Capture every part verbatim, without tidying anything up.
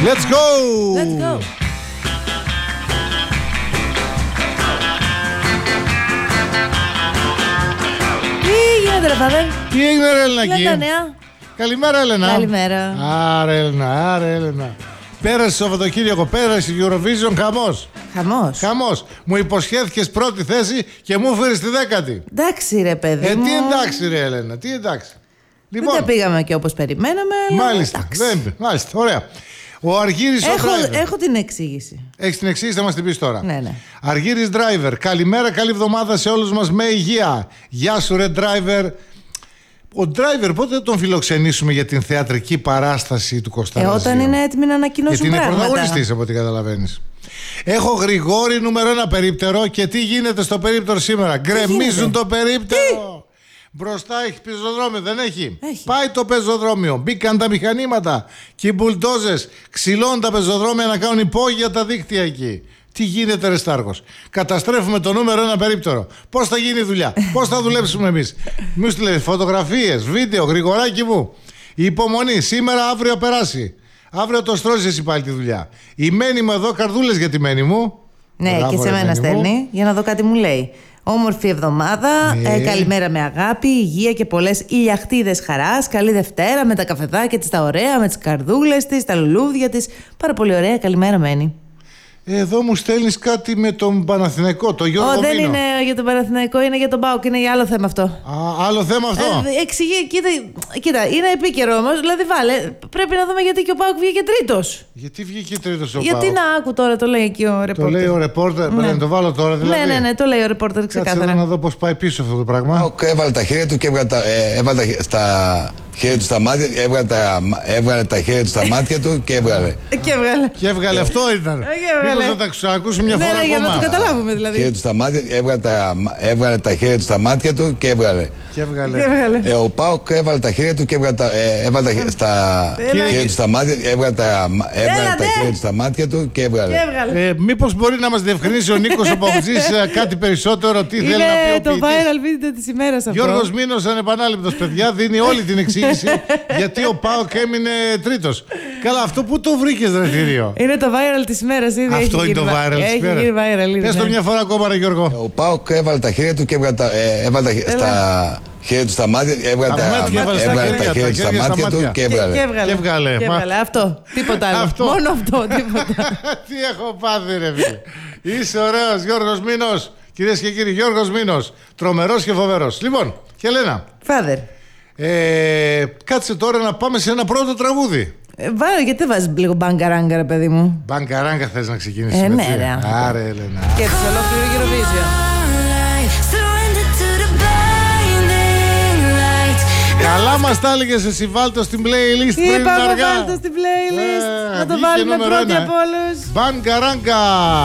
Let's go! Let's go! Τι γίνεται ρε Φάδερ? Τι έγινε ρε Έλληνα εκεί? Νέα. Καλημέρα Έλενα. Καλημέρα. Άρα Έλενα, άρα Έλενα. Πέρασε το Σαββατοκύριακο, πέρασε η Eurovision, χαμός. Χαμός. Χαμός. Μου υποσχέθηκες πρώτη θέση και μου έφερες τη δέκατη. Εντάξει ρε παιδί Ε, μου. τι εντάξει ρε Έλενα, τι εντάξει. Λοιπόν, δεν τα πήγαμε και όπως περιμέναμε, αλλά μάλιστα, δεν, μάλιστα, ωραία. Ο Αργύρης έχω, ο driver. έχω την εξήγηση. Έχεις την εξήγηση, θα μας την πεις τώρα. Ναι, ναι. Αργύρης driver, καλημέρα, καλή εβδομάδα σε όλους μας με υγεία. Γεια σου ρε driver. Ο driver πότε θα τον φιλοξενήσουμε για την θεατρική παράσταση του Κωνσταντινού? Ε, όταν είναι έτοιμοι να ανακοινώσουν πράγματα. Γιατί είναι πράγματα. πρωταγωνιστής από ό,τι καταλαβαίνεις. Έχω Γρηγόρη νούμερο ένα περίπτερο και τι γίνεται στο περίπτερο σήμερα? Γκρεμίζουν το περίπτερο. Μπροστά έχει πεζοδρόμιο, δεν έχει? Έχει. Πάει το πεζοδρόμιο, μπήκαν τα μηχανήματα και οι μπουλντόζες ξυλώνουν τα πεζοδρόμια να κάνουν υπόγεια τα δίκτυα εκεί. Τι γίνεται ρε Στάρχος? Καταστρέφουμε το νούμερο ένα περίπτερο. Πώς θα γίνει η δουλειά? Πώς θα δουλέψουμε εμείς? Μου στείλε φωτογραφίες, βίντεο, Γρηγοράκι μου. Η υπομονή, σήμερα αύριο περάσει. Αύριο το στρώσεις εσύ πάλι τη δουλειά. Η Μένη μου εδώ, καρδούλες για τη Μένη μου. Ναι, Μπράβο, και σε ρε, μένα Μένη στέλνει μου. για να δω κάτι μου λέει. Όμορφη εβδομάδα, Ναι. ε, καλημέρα με αγάπη, υγεία και πολλές ηλιαχτίδες χαράς. Καλή Δευτέρα με τα καφεδάκια της τα ωραία, με τις καρδούλες της, τα λουλούδια της. Πάρα πολύ ωραία, καλημέρα Μένη. Εδώ μου στέλνεις κάτι με τον Παναθηναϊκό, το Γιώργο Ω, δεν Μήνο. είναι για τον Παναθηναϊκό, είναι για τον ΠΑΟΚ, είναι για άλλο θέμα αυτό. Α, άλλο θέμα αυτό. Ε, εξηγεί, κοίτα, κοίτα, είναι επίκαιρο όμως. Δηλαδή, βάλε, πρέπει να δούμε γιατί και ο ΠΑΟΚ βγήκε τρίτος. Γιατί βγήκε τρίτος ο Γιατί ΠΑΟΚ? να άκου τώρα, το λέει εκεί ο Το ρεπόρτερ. λέει ο ρεπόρτερ, Ναι. να το βάλω τώρα δηλαδή. Ναι, ναι, ναι, το λέει ο ρεπόρτερ Κάτσε εδώ ξεκάθαρα. να δω πώς πάει πίσω αυτό το πράγμα. Ο έβαλε τα χέρια του και έβγαλε τα, ε, έβαλε τα, χέ- στα χέρια του στα μάτια, έβγαλε τα, έβγαλε τα χέρια του στα μάτια του και έβγαλε. Και έβγαλε. Και έβγαλε αυτό ήταν. και έβγαλε. Μήπως θα τα ξανακούσουμε μια Ναι, φορά ναι, για να ακόμα? το καταλάβουμε Χέρια δηλαδή. του στα μάτια, έβγαλε τα, έβγαλε τα χέρια του στα μάτια του και έβγαλε. Και έβγαλε. Και έβγαλε. Ε, ο Πάοκ έβαλε τα χέρια του και έβγαλε τα, ε, έβαλε τα χέρια στα Έλα. χέρια του στα μάτια, έβγαλε τα, έβγαλε Έλα, τα ναι. χέρια του στα μάτια του και Και έβγαλε. έβγαλε. Ε, μήπως μπορεί να μας διευκρινίσει ο Νίκος ο Παουτζής ε, κάτι περισσότερο, τι θέλει να πει Είναι ο το ποιητής? viral video της ημέρας αυτό. Γιώργος Μήνος, ανεπανάληπτος παιδιά, δίνει όλη την εξήγηση γιατί ο ΠΑΟΚ έμεινε τρίτος. Καλά, αυτό πού το βρήκες ρε θηρίο? Είναι το viral της ημέρας ήδη. Αυτό έχει είναι το γίνει viral va- της Έχει ημέρας. γίνει viral ήδη. Πες το ναι. μια φορά ακόμα ρε Γιώργο. Ο Πάοκ έβαλε τα χέρια του και έβγαλε τα, ε, έβαλε τα, χέ- στα χέρια του στα μάτια, έβγαλε Τα τα, μάτια, έβαλε στα έβγαλε χέρια, τα χέρια του στα μάτια του και Και- έβγαλε. Και έβγαλε. Και έβγαλε. Και Μα- έβγαλε. Αυτό. Τίποτα άλλο. Αυτό. Μόνο αυτό. Τίποτα. Τι έχω πάθει ρε φίλε. Είσαι ωραίος Γιώργος Μήνος. Κυρίες και κύριοι, Γιώργος Μήνος. Τρομερός και φοβερός. Λοιπόν, και Ελένα, Φάδερ. ε, κάτσε τώρα να πάμε σε ένα πρώτο τραγούδι. Ε, Βάλε, γιατί δεν βάζεις λίγο μπαγκαράγκα, ρε παιδί μου. Μπαγκαράγκα θες να ξεκινήσεις? Ε, ναι, έτσι? ρε, άνθρωπο. Άρε Ελένα. Και της ολόκληρη Eurovision. Καλά μας τα έλεγες εσύ, βάλτο στην playlist πριν Είπαμε αργά. βάλτε το στην playlist. Ε, Να το βγήκε βάλουμε νούμερο πρώτοι ένα. από όλους. Μπαγκαράγκα.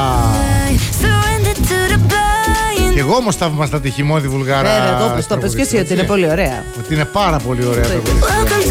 Και εγώ όμως θαύμασα τη χειμώδη βουλγάρα. Βέβαια, το είπες, το είπες και εσύ ότι είναι πολύ ωραία. Ότι είναι πάρα πολύ ωραία Το το είπες. τραγούδι.